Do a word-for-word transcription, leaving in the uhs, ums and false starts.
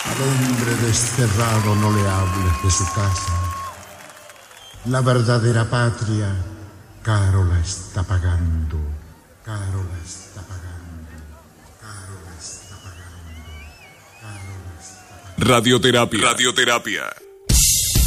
Al hombre desterrado no le hables de su casa. La verdadera patria caro la está pagando, caro la está pagando, caro la está pagando, caro la está pagando. Radioterapia. Radioterapia.